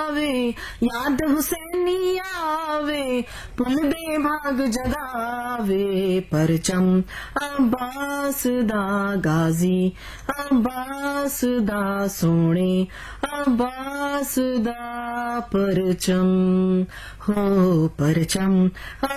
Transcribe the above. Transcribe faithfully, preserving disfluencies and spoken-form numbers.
आवे, याद हुसैनी आवे, पुल दे भाग जगावे। परचम अब्बास दा गाजी, अब्बास दा सोने, अब्बास दा परचम हो परचम।